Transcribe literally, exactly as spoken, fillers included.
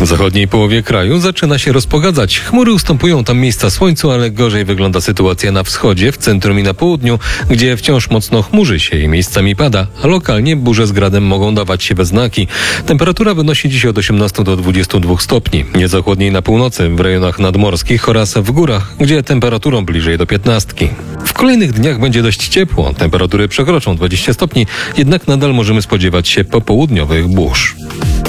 W zachodniej połowie kraju zaczyna się rozpogadzać. Chmury ustępują tam miejsca słońcu, ale gorzej wygląda sytuacja na wschodzie, w centrum i na południu, gdzie wciąż mocno chmurzy się i miejscami pada, a lokalnie burze z gradem mogą dawać się we znaki. Temperatura wynosi dziś od osiemnastu do dwudziestu dwóch stopni. Nieco chłodniej na północy, w rejonach nadmorskich oraz w górach, gdzie temperaturą bliżej do piętnastki. W kolejnych dniach będzie dość ciepło. Temperatury przekroczą dwadzieścia stopni, jednak nadal możemy spodziewać się popołudniowych burz.